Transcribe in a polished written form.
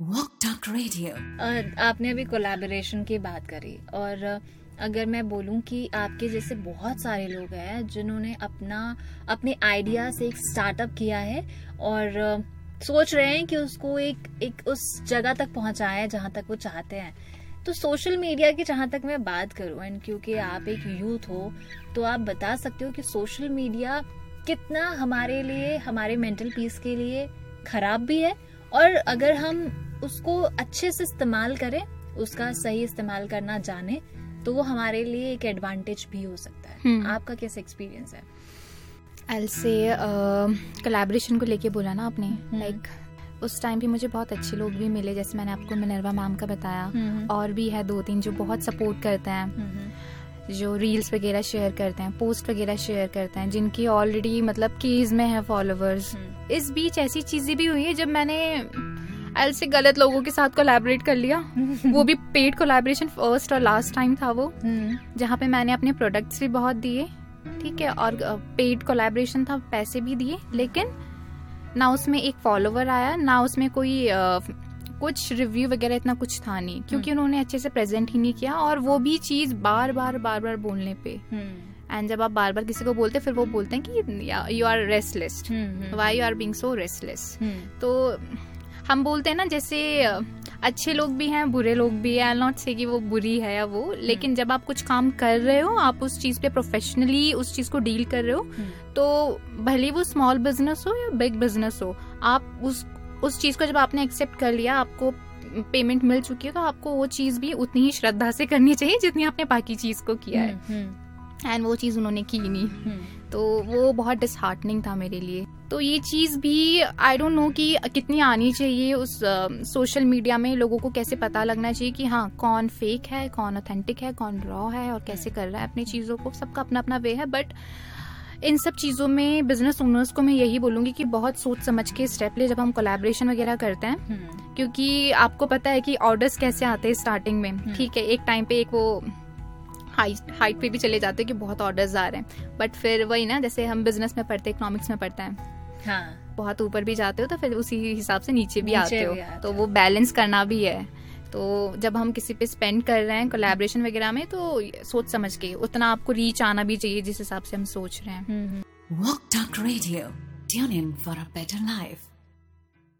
Walk talk radio. आपने अभी collaboration की बात करी, और अगर मैं बोलूं कि आपके जैसे बहुत सारे लोग हैं जिन्होंने अपने आइडिया से एक स्टार्टअप किया है और सोच रहे हैं कि उसको एक उस जगह तक पहुंचाएं जहां तक वो चाहते हैं। तो सोशल मीडिया की जहां तक मैं बात करूं, एंड क्योंकि आप एक यूथ हो तो आप बता सकते हो कि सोशल मीडिया कितना हमारे लिए, हमारे मेंटल पीस के लिए खराब भी है, और अगर हम उसको अच्छे से इस्तेमाल करें, उसका सही इस्तेमाल करना जाने, तो वो हमारे लिए एक एडवांटेज भी हो सकता है। आपका कैसा एक्सपीरियंस है? आई से कोलैबोरेशन को लेके बोला ना आपने, लाइक उस टाइम पे मुझे बहुत अच्छे लोग भी मिले, जैसे मैंने आपको मिनर्वा मैम का बताया, और भी है 2-3 जो बहुत सपोर्ट करते हैं, जो रील्स वगैरह शेयर करते हैं, पोस्ट वगैरह शेयर करते हैं, जिनकी ऑलरेडी मतलब केज में है फॉलोवर्स। इस बीच ऐसी चीजें भी हुई है जब मैंने एल से गलत लोगों के साथ कोलैबोरेट कर लिया। वो भी पेड कोलैबोरेशन, फर्स्ट और लास्ट टाइम था वो, जहाँ पे मैंने अपने प्रोडक्ट्स भी बहुत दिए, ठीक है, और पेड कोलैबोरेशन था, पैसे भी दिए, लेकिन ना उसमें एक फॉलोवर आया, ना उसमें कोई कुछ रिव्यू वगैरह इतना कुछ था नहीं, क्योंकि उन्होंने अच्छे से प्रेजेंट ही नहीं किया, और वो भी चीज बार बार बोलने पे। एंड जब आप बार बार किसी को बोलते, फिर वो बोलते हैं कि you are restless, why you are being so restless. तो हम बोलते हैं ना, जैसे अच्छे लोग भी हैं, बुरे लोग भी हैं, आई नॉट से कि वो बुरी है या वो, लेकिन जब आप कुछ काम कर रहे हो, आप उस चीज पे प्रोफेशनली उस चीज को डील कर रहे हो, तो भले वो स्मॉल बिजनेस हो या बिग बिजनेस हो, आप उस चीज को जब आपने एक्सेप्ट कर लिया, आपको पेमेंट मिल चुकी है, तो आपको वो चीज भी उतनी ही श्रद्धा से करनी चाहिए जितनी आपने बाकी चीज को किया है। एंड वो चीज उन्होंने की नहीं, तो वो बहुत डिसहार्टनिंग था मेरे लिए। तो ये चीज भी आई डोंट नो कि कितनी आनी चाहिए उस सोशल मीडिया में, लोगों को कैसे पता लगना चाहिए कि हाँ, कौन फेक है, कौन ऑथेंटिक है, कौन रॉ है, और कैसे कर रहा है अपनी चीजों को। सबका अपना अपना वे है, बट इन सब चीजों में बिजनेस ओनर्स को मैं यही बोलूंगी कि बहुत सोच समझ के स्टेप ले जब हम कोलैबोरेशन वगैरह करते हैं, क्योंकि आपको पता है कि ऑर्डर्स कैसे आते हैं स्टार्टिंग में, ठीक है, एक टाइम पे एक वो हाइट पे भी चले जाते हैं कि बहुत ऑर्डर्स आ रहे हैं, बट फिर वही ना, जैसे हम बिजनेस में पढ़ते हैं, इकोनॉमिक्स में पढ़ते हैं, हाँ, बहुत ऊपर भी जाते हो तो फिर उसी हिसाब से नीचे भी आते हो, तो वो बैलेंस करना भी है। तो जब हम किसी पे स्पेंड कर रहे हैं कोलैबोरेशन वगैरह में, तो सोच समझ के उतना आपको रीच आना भी चाहिए जिस हिसाब से हम सोच रहे हैं। Walk talk radio, tune in for a better life.